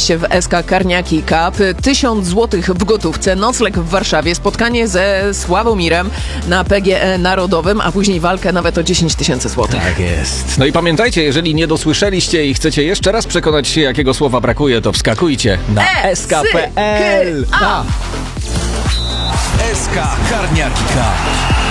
się w SK Karniaki Cup. 1000 zł w gotówce, nocleg w Warszawie, spotkanie ze Sławomirem na PGE Narodowym, a później walkę nawet o 10 000 złotych. Tak jest. No i pamiętajcie, jeżeli nie dosłyszeliście i chcecie jeszcze raz przekonać się, jakiego słowa brakuje, to wskakujcie na sk.pl. SK Karniaki Cup.